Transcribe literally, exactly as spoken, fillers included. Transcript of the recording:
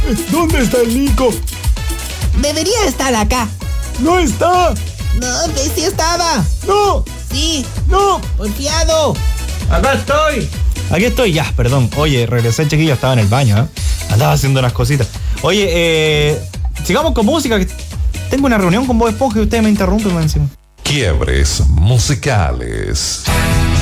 ¿Dónde está el Nico? Debería estar acá. ¡No está! No, que sí estaba. ¡No! Sí. ¡No! Porfiado. Acá estoy. Aquí estoy, ya, perdón. Oye, regresé, chiquillo, estaba en el baño, ¿eh? Andaba haciendo unas cositas. Oye, eh, sigamos con música. Que tengo una reunión con Bob Esponja y ustedes me interrumpen, me encima. Quiebres musicales.